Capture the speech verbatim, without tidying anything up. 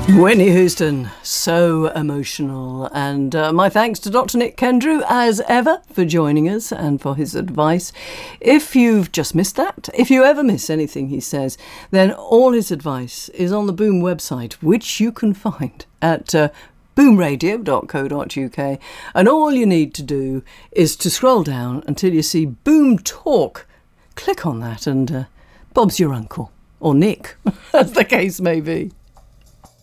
Whitney Houston, so emotional. And uh, my thanks to Doctor Nick Kendrew, as ever, for joining us and for his advice. If you've just missed that, if you ever miss anything he says, then all his advice is on the Boom website, which you can find at uh, boom radio dot co dot uk. And all you need to do is to scroll down until you see Boom Talk. Click on that and uh, Bob's your uncle, or Nick, as the case may be.